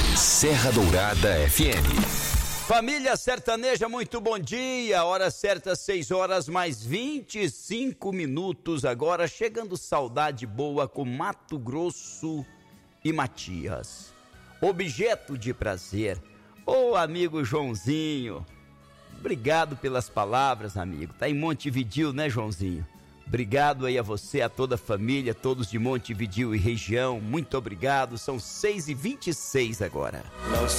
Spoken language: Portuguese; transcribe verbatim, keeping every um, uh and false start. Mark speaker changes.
Speaker 1: Serra Dourada F M.
Speaker 2: Família sertaneja, muito bom dia. Hora certa, seis horas mais vinte e cinco minutos agora. Chegando saudade boa com Mato Grosso e Matias. Objeto de prazer. Ô amigo Joãozinho, obrigado pelas palavras, amigo. Tá em Montevidéu, né, Joãozinho? Obrigado aí a você, a toda a família, todos de Montevidéu e região. Muito obrigado. São seis e vinte e seis agora.
Speaker 3: Não